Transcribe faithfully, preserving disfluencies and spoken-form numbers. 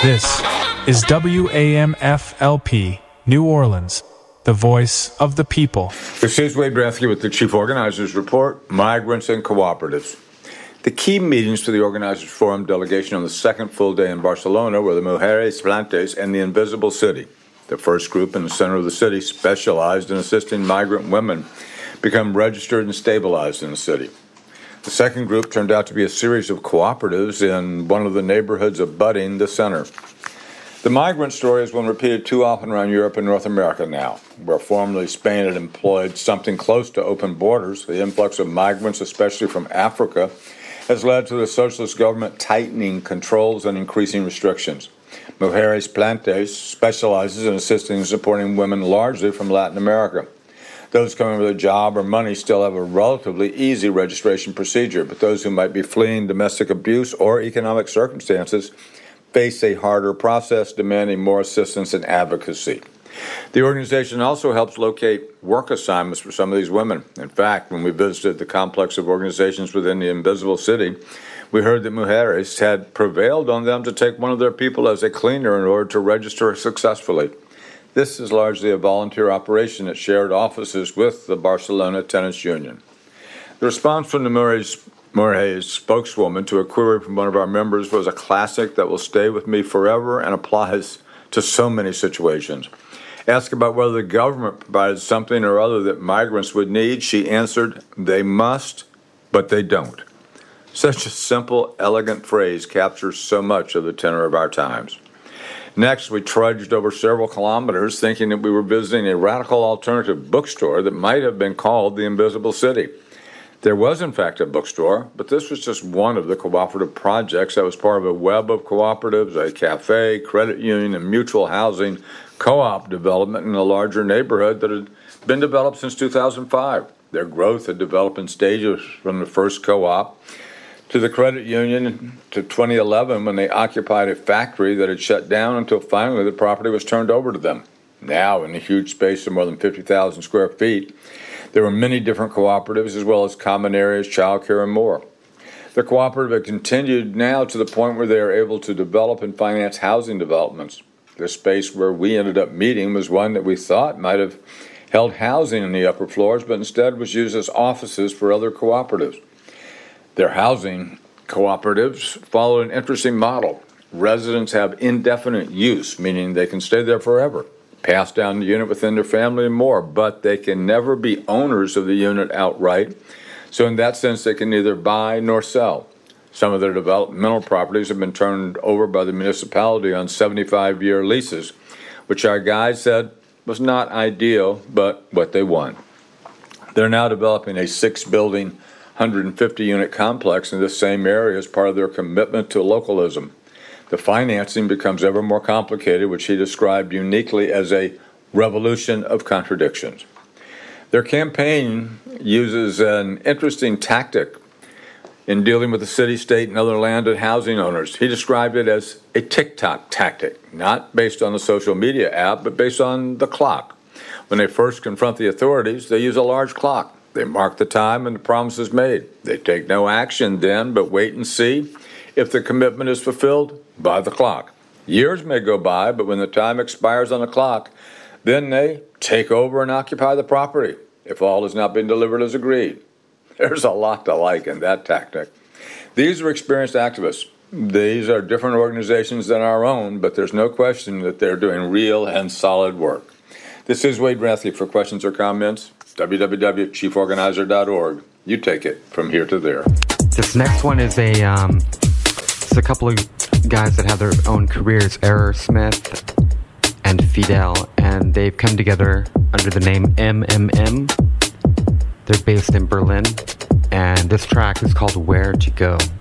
This is W A M F L P, New Orleans, the voice of the people. This is Wade Rathke with the Chief Organizers Report, Migrants and Cooperatives. The key meetings for the Organizers Forum delegation on the second full day in Barcelona were the Mujeres Plantes and the Invisible City. The first group in the center of the city specialized in assisting migrant women become registered and stabilized in the city. The second group turned out to be a series of cooperatives in one of the neighborhoods abutting the center. The migrant story has been repeated too often around Europe and North America now, where formerly Spain had employed something close to open borders. The influx of migrants, especially from Africa, has led to the socialist government tightening controls and increasing restrictions. Mujeres Plantes specializes in assisting and supporting women largely from Latin America. Those coming with a job or money still have a relatively easy registration procedure, but those who might be fleeing domestic abuse or economic circumstances face a harder process demanding more assistance and advocacy. The organization also helps locate work assignments for some of these women. In fact, when we visited the complex of organizations within the Invisible City, we heard that Mujeres had prevailed on them to take one of their people as a cleaner in order to register successfully. This is largely a volunteer operation that shared offices with the Barcelona Tenants Union. The response from the Mujeres Mujeres spokeswoman to a query from one of our members was a classic that will stay with me forever and applies to so many situations. Asked about whether the government provided something or other that migrants would need, she answered, "They must, but they don't." Such a simple, elegant phrase captures so much of the tenor of our times. Next, we trudged over several kilometers thinking that we were visiting a radical alternative bookstore that might have been called the Invisible City. There was, in fact, a bookstore, but this was just one of the cooperative projects that was part of a web of cooperatives, a cafe, credit union, and mutual housing co-op development in a larger neighborhood that had been developed since two thousand five. Their growth had developed in stages from the first co-op to the credit union to twenty eleven when they occupied a factory that had shut down until finally the property was turned over to them. Now, in a huge space of more than fifty thousand square feet, there were many different cooperatives as well as common areas, childcare, and more. The cooperative had continued now to the point where they are able to develop and finance housing developments. The space where we ended up meeting was one that we thought might have held housing in the upper floors, but instead was used as offices for other cooperatives. Their housing cooperatives follow an interesting model. Residents have indefinite use, meaning they can stay there forever, pass down the unit within their family and more, but they can never be owners of the unit outright. So in that sense, they can neither buy nor sell. Some of their developmental properties have been turned over by the municipality on seventy-five year leases, which our guide said was not ideal, but what they want. They're now developing a six-building, one hundred fifty unit complex in this same area as part of their commitment to localism. The financing becomes ever more complicated, which he described uniquely as a revolution of contradictions. Their campaign uses an interesting tactic in dealing with the city, state, and other land and housing owners. He described it as a TikTok tactic, not based on the social media app, but based on the clock. When they first confront the authorities, they use a large clock. They mark the time and the promises made. They take no action then, but wait and see. If the commitment is fulfilled, by the clock. Years may go by, but when the time expires on the clock, then they take over and occupy the property, if all has not been delivered as agreed. There's a lot to like in that tactic. These are experienced activists. These are different organizations than our own, but there's no question that they're doing real and solid work. This is Wade Rathke. For questions or comments, w w w dot chief organizer dot org. You take it from here to there. This next one is a um, it's a couple of guys that have their own careers, Error Smith and Fidel, and they've come together under the name M M M. They're based in Berlin, and this track is called Where to Go.